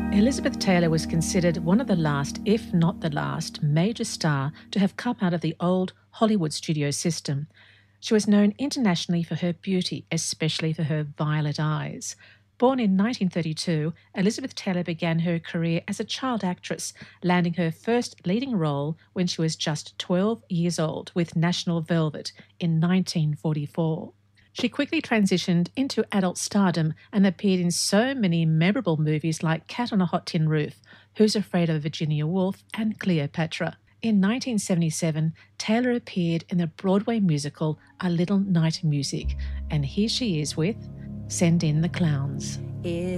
Elizabeth Taylor was considered one of the last, if not the last, major star to have come out of the old Hollywood studio system. She was known internationally for her beauty, especially for her violet eyes. Born in 1932, Elizabeth Taylor began her career as a child actress, landing her first leading role when she was just 12 years old with National Velvet in 1944. She quickly transitioned into adult stardom and appeared in so many memorable movies like Cat on a Hot Tin Roof, Who's Afraid of Virginia Woolf, and Cleopatra. In 1977, Taylor appeared in the Broadway musical A Little Night Music, and here she is with Send in the Clowns.